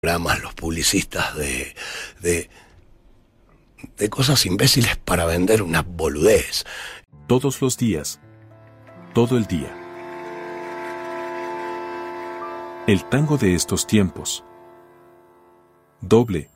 programas, los publicistas de cosas imbéciles para vender una boludez. Todos los días. Todo el día. El tango de estos tiempos. Doble,